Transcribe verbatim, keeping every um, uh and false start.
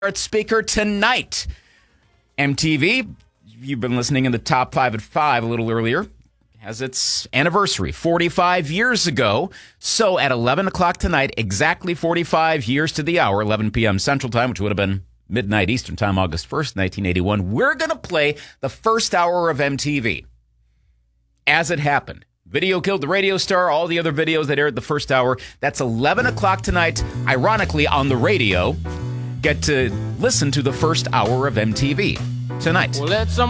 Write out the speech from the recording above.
speaker tonight. M T V, you've been listening in the top five at five a little earlier, has its anniversary forty-five years ago. So at eleven o'clock tonight, exactly forty-five years to the hour, eleven p.m. Central Time, which would have been midnight Eastern Time, August first, nineteen eighty-one, we're going to play the first hour of M T V as it happened. Video Killed the Radio Star, all the other videos that aired the first hour. That's eleven o'clock tonight, ironically, on the radio. Get to listen to the first hour of M T V tonight. Well, let some